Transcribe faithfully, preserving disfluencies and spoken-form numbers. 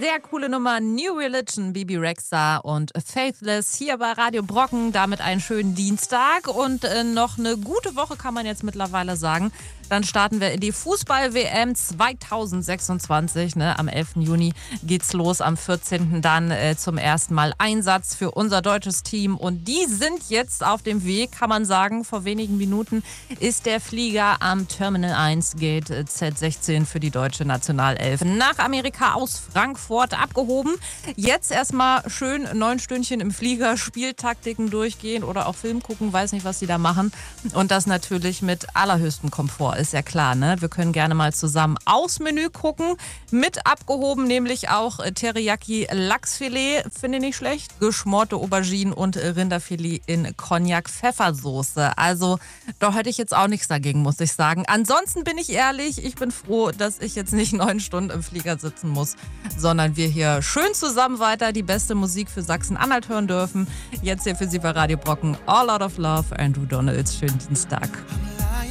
Sehr coole Nummer, New Religion, Bebe Rexha und Faithless hier bei Radio Brocken. Damit einen schönen Dienstag und äh, noch eine gute Woche kann man jetzt mittlerweile sagen. Dann starten wir in die Fußball-W M zweitausendsechsundzwanzig. Ne? Am elften Juni geht's los, am vierzehnten dann äh, zum ersten Mal Einsatz für unser deutsches Team. Und die sind jetzt auf dem Weg, kann man sagen. Vor wenigen Minuten ist der Flieger am Terminal eins Gate Z sechzehn für die deutsche Nationalelf nach Amerika aus Frankfurt abgehoben. Jetzt erstmal schön neun Stündchen im Flieger, Spieltaktiken durchgehen oder auch Film gucken, weiß nicht, was die da machen. Und das natürlich mit allerhöchstem Komfort. Ist ja klar, ne? Wir können gerne mal zusammen aufs Menü gucken. Mit abgehoben nämlich auch Teriyaki Lachsfilet, finde ich nicht schlecht. Geschmorte Auberginen und Rinderfilet in Cognac-Pfeffersoße. Also da hätte ich jetzt auch nichts dagegen, muss ich sagen. Ansonsten bin ich ehrlich, ich bin froh, dass ich jetzt nicht neun Stunden im Flieger sitzen muss, sondern wir hier schön zusammen weiter die beste Musik für Sachsen-Anhalt hören dürfen. Jetzt hier für Sie bei Radio Brocken. All Out of Love, Andrew Donalds. Schönen Dienstag.